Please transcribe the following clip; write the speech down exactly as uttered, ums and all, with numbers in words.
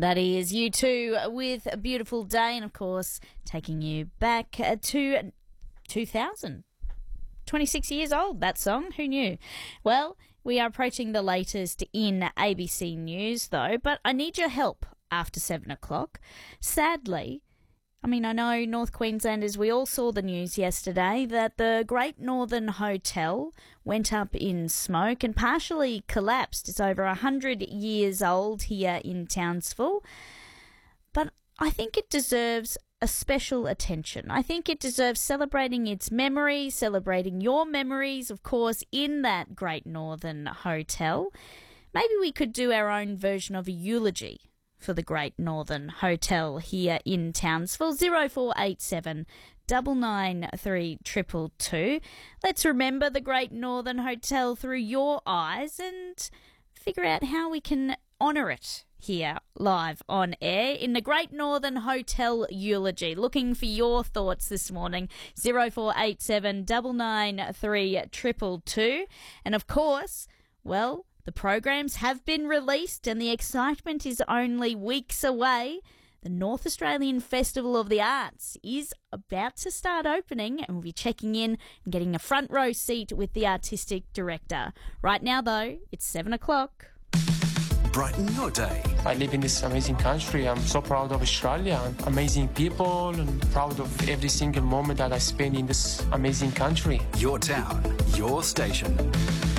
That is U two with A Beautiful Day, and of course taking you back uh, to two thousand. twenty-six years old, that song. Who knew? Well, we are approaching the latest in A B C News though, but I need your help after seven o'clock. Sadly, I mean, I know North Queenslanders, we all saw the news yesterday that the Great Northern Hotel went up in smoke and partially collapsed. It's over one hundred years old here in Townsville. But I think it deserves a special attention. I think it deserves celebrating its memories, celebrating your memories, of course, in that Great Northern Hotel. Maybe we could do our own version of a eulogy for the Great Northern Hotel here in Townsville. zero four eight seven nine nine three two two two. Let's remember the Great Northern Hotel through your eyes and figure out how we can honour it here live on air in the Great Northern Hotel eulogy. Looking for your thoughts this morning. zero four eight seven nine nine three two two two. And of course, well, the programs have been released and the excitement is only weeks away. The North Australian Festival of the Arts is about to start opening, and we'll be checking in and getting a front row seat with the artistic director. Right now, though, it's seven o'clock. Brighten your day. I live in this amazing country. I'm so proud of Australia, and amazing people, and proud of every single moment that I spend in this amazing country. Your town, your station.